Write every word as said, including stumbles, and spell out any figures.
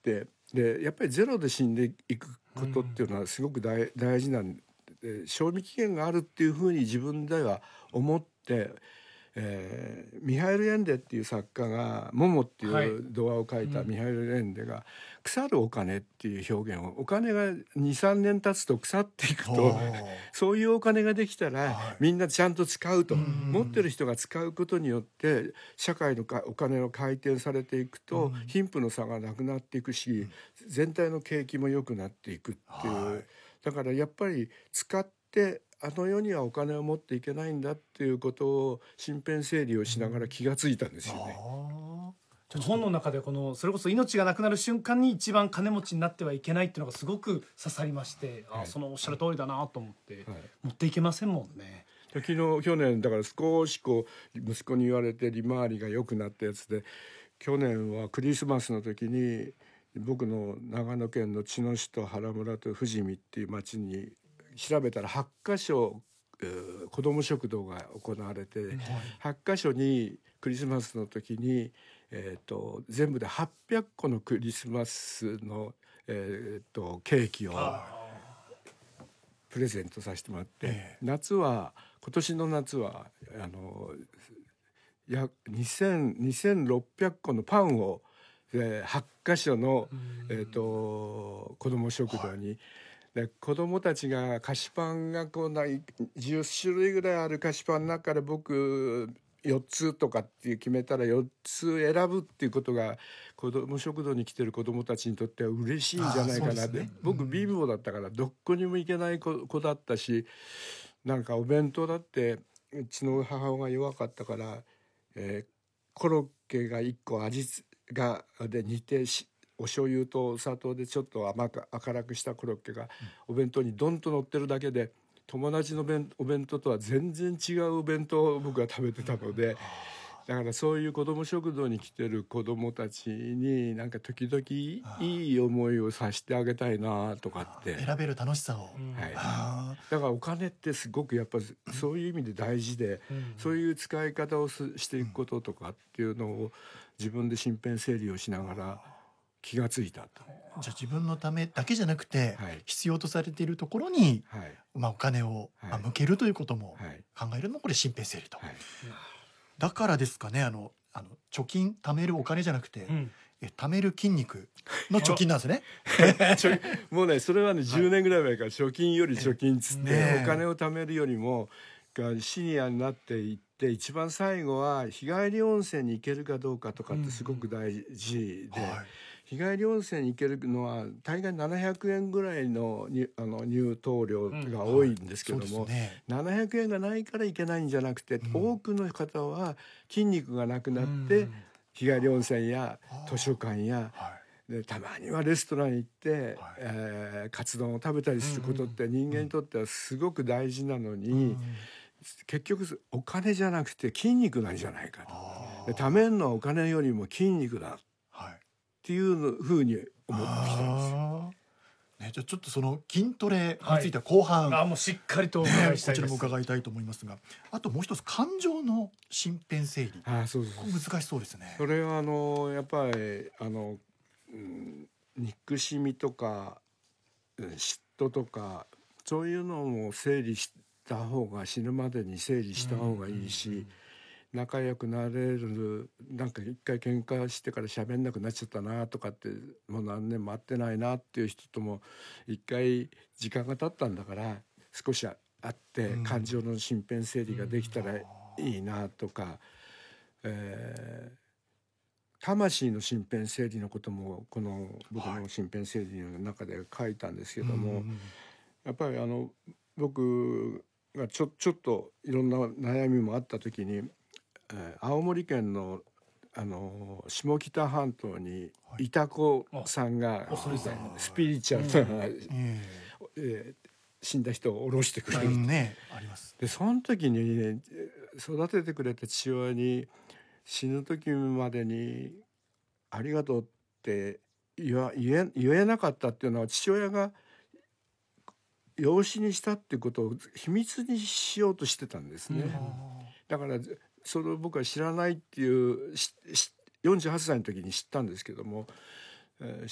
、でやっぱりゼロで死んでいくことっていうのはすごく 大, 大事なんで、賞味期限があるっていうふうに自分では思って、えー、ミハイル・エンデっていう作家が「モモ」っていう童話を書いたミハイル・エンデが「腐るお金」っていう表現を、お金が にさんねん経つと腐っていくとそういうお金ができたら、はい、みんなちゃんと使うと、持ってる人が使うことによって社会のかお金を回転されていくと、貧富の差がなくなっていくし、全体の景気も良くなっていくっていう、はい、だからやっぱり使ってあの世にはお金を持っていけないんだっていうことを身辺整理をしながら気がついたんですよね。 うん、本の中でこのそれこそ命がなくなる瞬間に一番金持ちになってはいけないっていうのがすごく刺さりまして、はい、あそのおっしゃる通りだなと思って、はい、持っていけませんもんね。 昨日去年だから少しこう息子に言われて利回りが良くなったやつで、去年はクリスマスの時に僕の長野県の茅野市と原村と富士見っていう町に調べたらはちかしょ、えー、子ども食堂が行われて、はい、はちかしょにクリスマスの時に、えー、と全部ではっぴゃっこのクリスマスの、えー、とケーキをプレゼントさせてもらって、えー、夏は今年の夏はあのやにせんろっぴゃっこのパンを、えー、はちかしょの、えー、と子ども食堂に、はい、で子どもたちが菓子パンがこうなじゅっしゅるいぐらいある菓子パンの中から僕よっつとかっていう決めたらよっつ選ぶっていうことが子ども食堂に来てる子どもたちにとっては嬉しいんじゃないかなって、ね、僕貧乏だったからどこにも行けない 子, 子だったし、なんかお弁当だってうちの母親が弱かったから、えー、コロッケがいっこ味がで煮てしお醤油と砂糖でちょっと甘く赤らくしたコロッケがお弁当にドンと乗ってるだけで、友達の弁お弁当とは全然違うお弁当を僕は食べてたので、だからそういう子ども食堂に来てる子どもたちになんか時々いい思いをさせてあげたいなとかって選べる楽しさを、はい、 だからお金ってすごくやっぱそういう意味で大事で、うん、そういう使い方をしていくこととかっていうのを自分で身辺整理をしながら気がついたと。 じゃあ自分のためだけじゃなくて、はい、必要とされているところに、はいまあ、お金を、はいまあ、向けるということも考えるのもこれ身辺整理と、はい、だからですかね、あのあの貯金貯めるお金じゃなくて、うん、え貯める筋肉の貯金なんですねもうねそれはねじゅうねんぐらい前から貯金より貯金つって、ね、お金を貯めるよりもシニアになっていって一番最後は日帰り温泉に行けるかどうかとかってすごく大事で、うんはい日帰り温泉に行けるのは大概ななひゃくえんぐらい の, にあの入湯料が多いんですけども、うんはいね、ななひゃくえんがないから行けないんじゃなくて、うん、多くの方は筋肉がなくなって、うん、日帰り温泉や図書館や、はい、でたまにはレストランに行って、はいえー、カツ丼を食べたりすることって人間にとってはすごく大事なのに、うん、結局お金じゃなくて筋肉なんじゃないかと。で貯めるのはお金よりも筋肉だっていうふうに思ってきたんですよ、 ね、じゃあちょっとその筋トレについては後半、 はい、あもうしっかりとお伺いしたいです、 ね、こちらも伺いたいと思いますが、あともう一つ感情の身辺整理、 あそうです難しそうですね。 それはあのやっぱりあの、うん、憎しみとか嫉妬とかそういうのも整理した方が、死ぬまでに整理した方がいいし、うんうんうん、仲良くなれる、なんか一回喧嘩してから喋んなくなっちゃったなとかって、もう何年も会ってないなっていう人とも一回時間が経ったんだから少し会って感情の身辺整理ができたらいいなとか、えー、魂の身辺整理のこともこの僕の身辺整理の中で書いたんですけども、やっぱりあの僕がちょ、ちょっといろんな悩みもあった時に、青森県の、あの下北半島にイタコさんが、はい、スピリチュアルな、うんえー、死んだ人を下ろしてくれる、 ね、あります。 でその時に、ね、育ててくれた父親に死ぬ時までにありがとうって言わ、言え、言えなかったっていうのは、父親が養子にしたってことを秘密にしようとしてたんですね、うん、だからそれを僕は知らないっていうよんじゅうはっさいの時に知ったんですけども、えー、